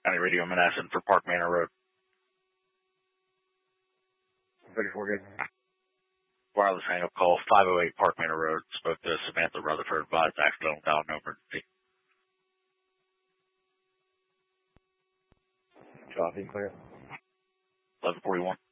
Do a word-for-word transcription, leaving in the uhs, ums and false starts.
County Radio Manassas for Park Manor Road. We're good. Wireless hang-up call, five oh eight Park Manor Road. Spoke to Samantha Rutherford, advised accidental dial, no emergency. Copy, clear. eleven forty-one.